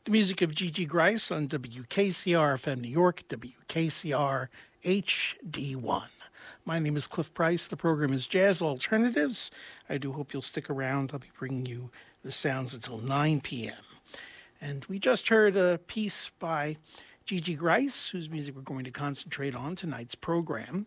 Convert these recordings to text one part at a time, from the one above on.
The music of Gigi Grice on WKCR FM New York, WKCR HD1. My name is Cliff Price. The program is Jazz Alternatives. I do hope you'll stick around. I'll be bringing you the sounds until 9 p.m. And we just heard a piece by Gigi Grice, whose music we're going to concentrate on tonight's program.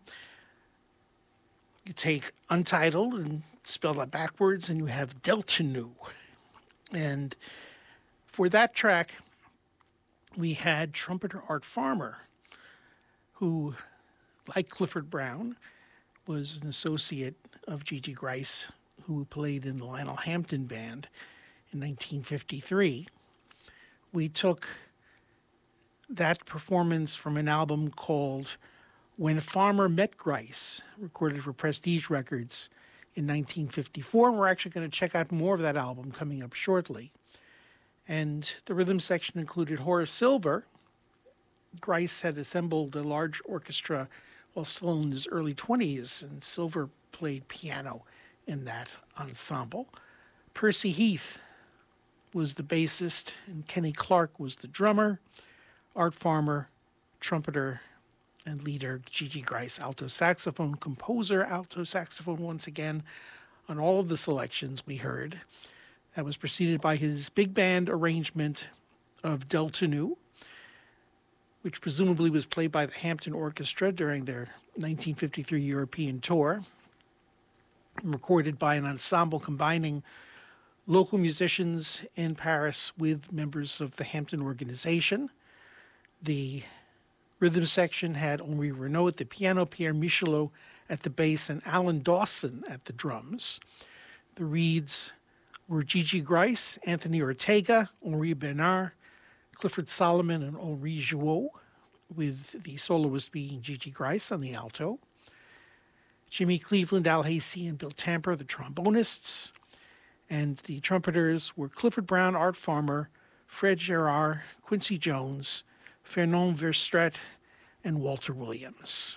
You take Untitled and spell that backwards, and you have Delta Nu. And for that track, we had trumpeter Art Farmer, who, like Clifford Brown, was an associate of Gigi Grice, who played in the Lionel Hampton Band in 1953. We took that performance from an album called When Farmer Met Grice, recorded for Prestige Records in 1954. And we're actually going to check out more of that album coming up shortly. And the rhythm section included Horace Silver. Grice had assembled a large orchestra while still in his early 20s, and Silver played piano in that ensemble. Percy Heath was the bassist, and Kenny Clark was the drummer. Art Farmer, trumpeter and leader. Gigi Grice, alto saxophone, composer, alto saxophone once again on all of the selections we heard. That was preceded by his big band arrangement of Delta Nu, which presumably was played by the Hampton Orchestra during their 1953 European tour, recorded by an ensemble combining local musicians in Paris with members of the Hampton organization. The rhythm section had Henri Renaud at the piano, Pierre Michelot at the bass, and Alan Dawson at the drums. The reeds were Gigi Grice, Anthony Ortega, Henri Bernard, Clifford Solomon, and Henri Jouot, with the soloist being Gigi Grice on the alto. Jimmy Cleveland, Al Hasey, and Bill Tamper, the trombonists. And the trumpeters were Clifford Brown, Art Farmer, Fred Gerard, Quincy Jones, Fernand Verstraete, and Walter Williams.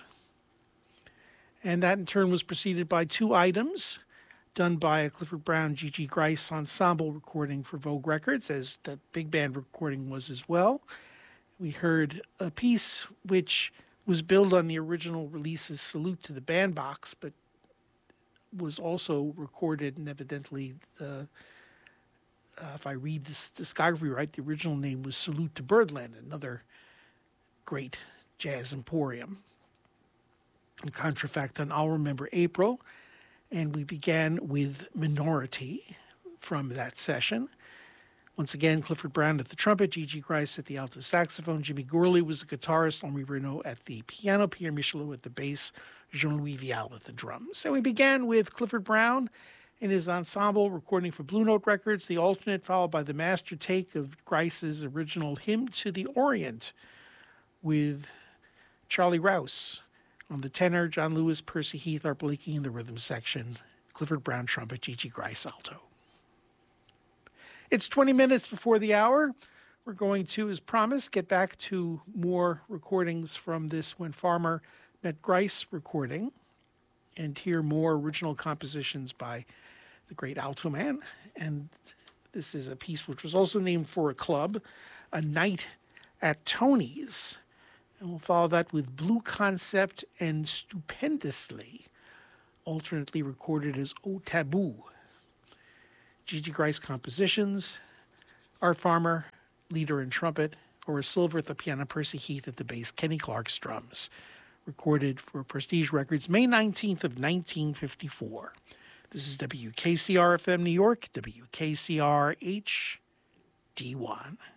And that in turn was preceded by two items done by a Clifford Brown, Gigi Grice ensemble recording for Vogue Records, as that big band recording was as well. We heard a piece which was billed on the original release's Salute to the Bandbox, but was also recorded, and evidently, if I read this discography right, the original name was Salute to Birdland, another great jazz emporium. And contrafact on I'll Remember April. And we began with Minority from that session. Once again, Clifford Brown at the trumpet, Gigi Grice at the alto saxophone, Jimmy Gourley was the guitarist, Henri Renaud at the piano, Pierre Michelot at the bass, Jean-Louis Vial at the drums. And we began with Clifford Brown and his ensemble recording for Blue Note Records, the alternate followed by the master take of Grice's original Hymn to the Orient with Charlie Rouse on the tenor, John Lewis, Percy Heath, Art Blakey in the rhythm section, Clifford Brown trumpet, Gigi Grice alto. It's 20 minutes before the hour. We're going to, as promised, get back to more recordings from this When Farmer Met Grice recording and hear more original compositions by the great alto man. And this is a piece which was also named for a club, A Night at Tony's. And we'll follow that with Blue Concept and Stupendously, alternately recorded as Au Tabou. Gigi Grice compositions, Art Farmer, leader and trumpet, Horace Silver at the piano, Percy Heath at the bass, Kenny Clark's drums, recorded for Prestige Records May 19th of 1954. This is WKCR FM New York, WKCR HD1.